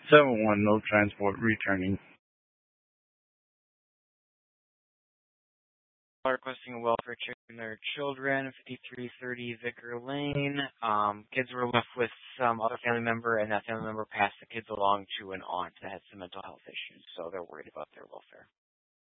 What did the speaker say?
7-1, no transport returning. Requesting a welfare check on their children, 5330 Vicar Lane. Kids were left with some other family member, and that family member passed the kids along to an aunt that had some mental health issues, so they're worried about their welfare.